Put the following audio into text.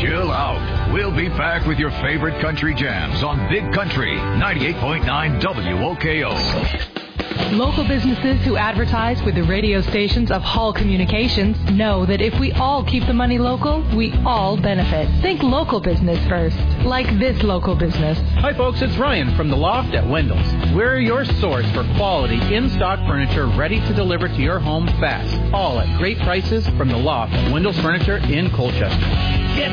chill out. We'll be back with your favorite country jams on Big Country 98.9 WOKO. Local businesses who advertise with the radio stations of Hall Communications know that if we all keep the money local, we all benefit. Think local business first, like this local business. Hi folks, it's Ryan from The Loft at Wendell's. We're your source for quality in-stock furniture ready to deliver to your home fast. All at great prices from The Loft at Wendell's Furniture in Colchester. Get